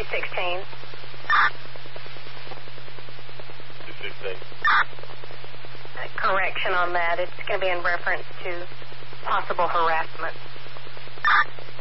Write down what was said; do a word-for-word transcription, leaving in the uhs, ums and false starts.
sixteen. two sixteen. Correction on that. It's going to be in reference to possible harassment.